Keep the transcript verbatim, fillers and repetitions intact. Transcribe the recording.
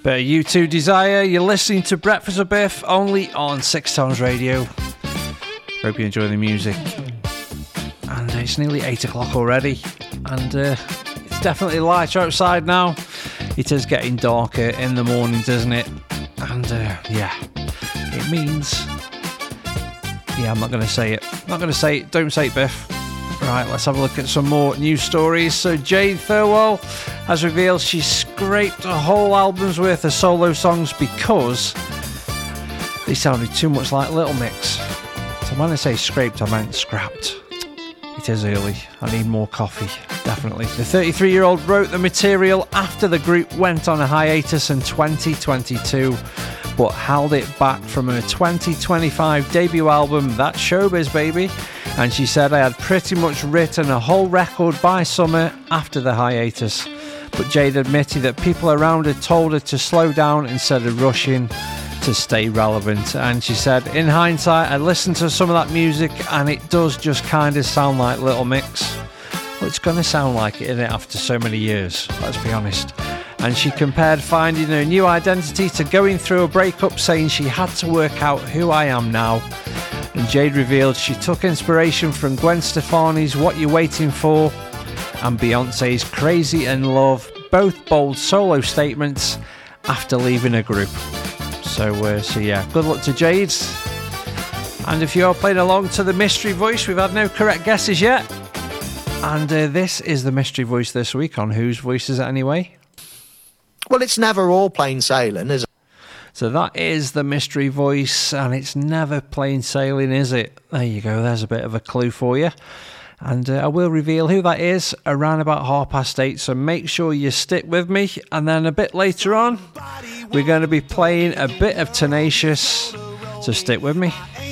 But you two Desire, you're listening to Breakfast with Biff only on Six Tones Radio. Hope you enjoy the music. And uh, it's nearly eight o'clock already, and uh, it's definitely lighter outside now. It is getting darker in the mornings, isn't it? And uh, yeah, it means... Yeah, I'm not going to say it. I'm not going to say it. Don't say it, Biff. Right, let's have a look at some more news stories. So Jade Thirlwell has revealed she scraped a whole album's worth of solo songs because they sounded too much like Little Mix. So when I say scraped, I meant scrapped. It is early. I need more coffee, definitely. The thirty-three-year-old wrote the material after the group went on a hiatus in twenty twenty-two, but held it back from her twenty twenty-five debut album, That's Showbiz Baby. And she said, I had pretty much written a whole record by summer after the hiatus. But Jade admitted that people around her told her to slow down instead of rushing to stay relevant. And she said, in hindsight, I listened to some of that music and it does just kind of sound like Little Mix. Well, it's going to sound like it, isn't it, after so many years, let's be honest. And she compared finding her new identity to going through a breakup, saying she had to work out who I am now. And Jade revealed she took inspiration from Gwen Stefani's What You Waiting For and Beyonce's Crazy in Love, both bold solo statements after leaving a group. So, uh, so yeah, good luck to Jade. And if you are playing along to the mystery voice, we've had no correct guesses yet. And uh, this is the mystery voice this week. On whose voice is it anyway? Well, it's never all plain sailing, is it? So that is the mystery voice, and it's never plain sailing, is it? There you go, there's a bit of a clue for you. And uh, I will reveal who that is around about half past eight, so make sure you stick with me. And then a bit later on, we're going to be playing a bit of Tenacious, so stick with me.